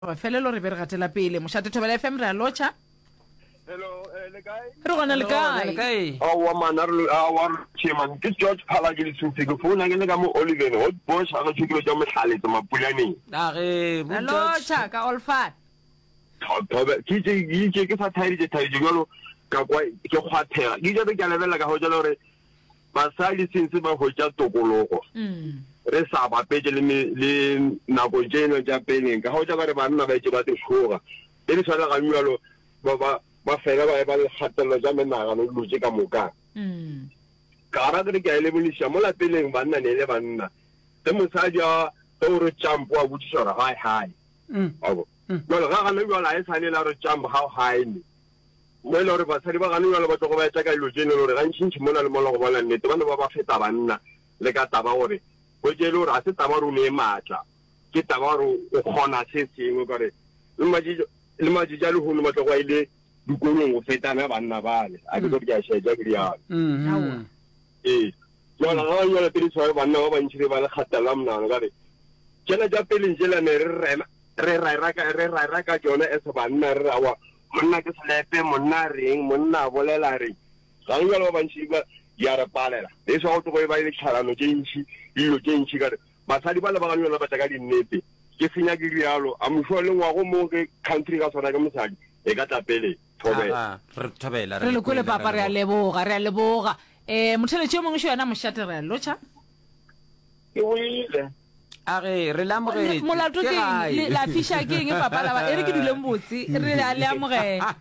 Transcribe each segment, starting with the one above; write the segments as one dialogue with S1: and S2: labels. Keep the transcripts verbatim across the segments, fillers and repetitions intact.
S1: ba felelo re be re gatela pele mošate Thobela F M re a lotšha.
S2: Hello, eh, le kae?
S1: Re gona le kae?
S2: Awa mana re awa chairman ke George Phala ke le tsutse ke phone ke le ka mo Oliver hot boss ha ga tshikelo tsa mohlale tsa mapulaneng.
S3: A re
S1: a lotšha ka Olfat.
S2: Thobe ke ke ke ke fa thairi je thairi jalo ka kwa ke khwathega. Ke je ke lebella ka ho jalo re basadi sentse ba ho tja tokologo.
S1: Mm.
S2: Re sa ba petse le le nako jeno ja peleng ka ho ja ba re banna ba itse ba te shoga. E le sala ga nyalo ba ba ba fela ba ba le khatelo ja menaga no lutse ka moka.
S1: Mm.
S2: Ka ra re ke ile bolisha mo la peleng banna ne le banna. Te mosadi a o re jump wa butshora hi hi.
S3: Mm.
S2: Abo. No ga ga le bala e sane la re jump how high ni. Mo le re ba sadi ba ga nwa le ba tlo ba etsa ka ilo jeno le ga ntšhintšhi mona le mo go bona nnete bana ba ba feta banna le ka taba gore go je le re a se taba ro le matla ke taba ro o khona se sengwe gore le maji le maji ja le ho le matlo go ile dikolong go fetana banna bale a ke go ya sheja ke ya
S1: Awa.
S2: eh yo la ga yo le pele tshware banna ba bantšhi ba le khatala mnana ka re tsena ja pele njela ne re rena re ra ra ka re ra ra ka jona e se banna re awa monna ke slepe monna reng monna bolela reng ga yo le ba bantšhi ba ya re palela e so go go ba ile tsharano ke ntšhi ilo ke ntšhi ka re basadi ba le ba ganyo ba tsa ka dinnete ke senya ke rialo a mo le ngwa go mo ke country ka sona ka mosadi e ka tapele Thobela
S3: re Thobela
S1: Re le kole papa re a leboga re a leboga. Eh motheletši o mongwe sho yana mošate re a lotšha.
S2: ke wile
S3: a re re la amogetse
S1: Molato ke le la fisha ke eng papa la ba ere ke dule mbotsi re a le amogela.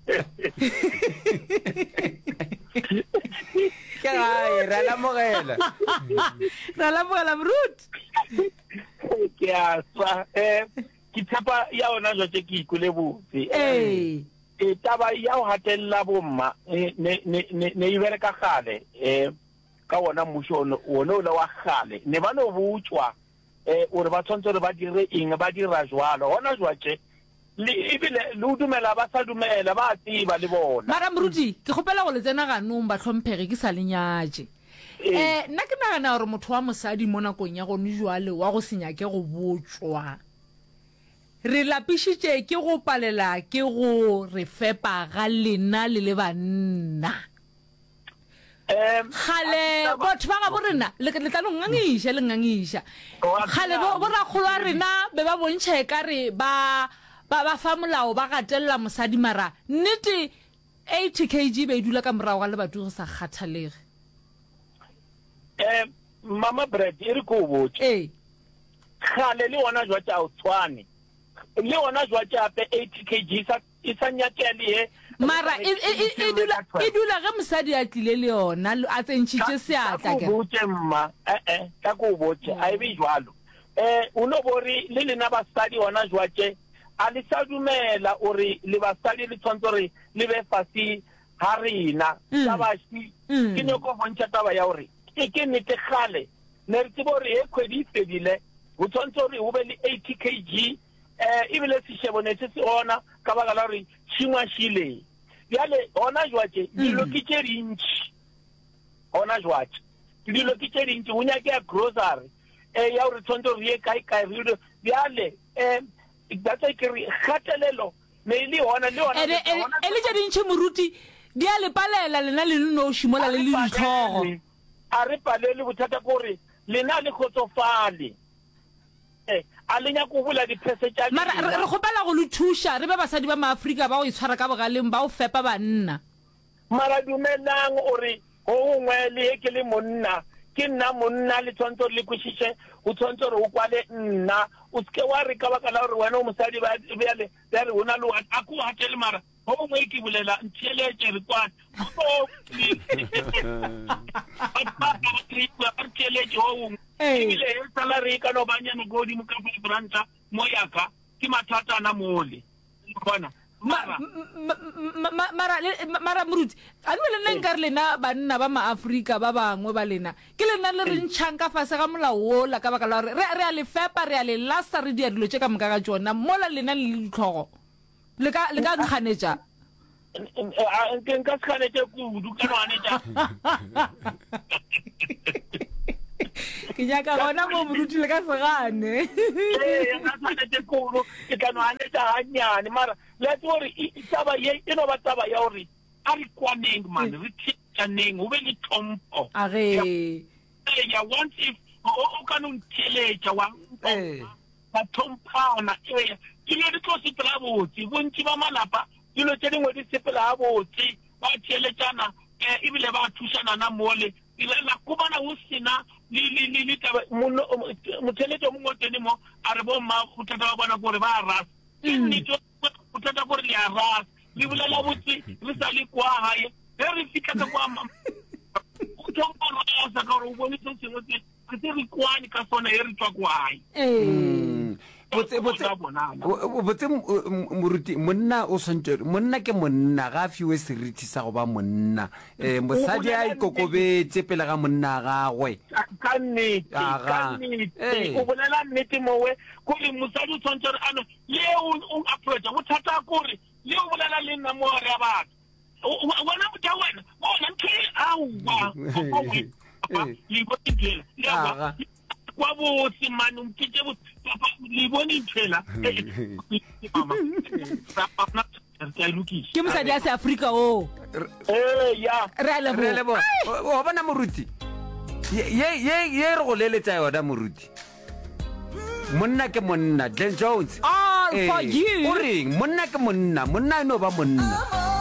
S3: ke gae re la amogela
S1: Ra la amogela brut.
S4: ke a tswa eh ke tsapa ya ona jo tse ke ikole botse
S1: Eh.
S4: e taba ya ho hatella bomma ne ne ne ne ibere ka gale eh ka ona mmusho ona o le wa gale ne ba no butswa eh o re ba tshwantse re ba dire eng ba dira jwalo hona jwache le ibile le dumela ba sa dumela ba tsiba le bona
S1: Mara mruti ke gopela go le tsena ga nong ba tlhomphege ke sa lenyatše. Eh nna ke nagana gore motho wa mosadi mo nakong ya gone jwale wa go senya ke go botswa. Re lapišitše ke go palela ke go re fepa ga lena le le banna.
S4: em
S1: Khale botho ba ga borena le ke letla ngangisha le ngangisha. Khale bo ra kgolwa rena be ba bontšhe ka re ba ba ba fa molao ba gatella mosadi mara nnete eighty kilograms be dula ka morago ga le batho go sa kgathalege.
S4: em mama bread e re ko botse
S1: Eh
S4: khale le ona jwa tsa o tshwane le ona jwa tsa pe eighty kilograms sa isanya kele he
S1: mara e e e dula e dula ga mosadi a tlile le yona a tsentšhitše seatla ke.
S4: Ka go botse mma eh eh ka go botse a e be jwalo eh uno bori le lena ba study ona jwa tse a le sa dumela ore le ba study le tshwantse re le be fasi harina ka ba shi ke ne go bontsha taba ya ore ke ke nete gale ne re tsebore e khwedi fedile go tshwantse re ho be le eighty kilograms eh ibile se shebone se se ona ka ba gala re tshingwa shile yale ona jwache dilo ke tše dintši ona jwache dilo ke tše dintši o nyake ya grocery eh ya re tshwantse re ye kae kae re yale eh datse ke re gatelelo ne le ona le ona
S1: e le tše dintšhi moruti di a le palela lena le no shimola le le dithogo
S4: a re palele bothata gore lena le khotsofale eh a lenya go bula di pese tša
S1: mara re gopela go le thusha re ba basadi ba maAfrika ba go itshwara ka bogaleng ba o fepa banna
S4: mara dumelang ore go ngwe le ke le monna ke nna monna le tshwantse le kwishishe o tshwantse re o kwale nna o ske wa re ka baka la gore wena o mosadi ba bjale ya re hona lo a ku hatele mara go ngwe ke bulela ntšheletse re kwa go ntšheletse ho ile salary ka no banyane go di mo ka branta mo yaka ke mathata na mole bona
S1: mara mara mara moruti a no le neng ka re lena banna ba maAfrika ba bangwe ba lena ke lena le re ntšhang ka fase ga molao o la ka baka la re re a le fepa re a le lasta re di a dilo tše ka moka ga tsona mola lena le ditlhogo le ka le ka nkganetša
S4: ke nka skhanetse ku du ka no anetša
S1: ke nyaka gona mo moruti le ka segane
S4: ee ga tshwanetse kolo ke ka no anetsa ganyane mara let's gore taba ye e no ba taba ya gore a re kwaneng man re tšhaneng o be le tlhompho
S1: a ge
S4: ya once if o ka no ntheletša wa ba tlhomphana ee dilo di tlo sepela botse bontši ba malapa dilo tše dingwe di sepela botse ba theletšana um ebile ba thušana na mole ilela kubana o sena le taba motheletšo mongwe tene mo a re bomma go thata ba bona gore ba ras ke nnete go thata gore le a ras le bolela botse re sa le kwa gae ge re fitlha ka kwa o tlhompharasa ka gore o bone se sengwe se re se re kwane ka sona e re tswa kwae
S3: botse moruti monna o swantse monna ke monna ga a fiwe seriti sa go ba monna um mosadi a ikokobetse pele ga monna a gagwe
S4: ka nnete ka nnete o bolela nnete mowe kore mosadi o tshwanetse re ano le o approacha go thata kore le o bolela le nna mo re ya batho wena motho wena bona ntho aowa le botlela kwa botse mane umkitse papa le bone ntshela
S1: ke mosadi a se Africa o
S4: eh ya
S1: re le bo
S3: o bona moruti ye ye ye re go leletsa yona moruti monna ke monna Glenn Jones
S1: all for you
S3: o reng monna ke monna monna no ba monna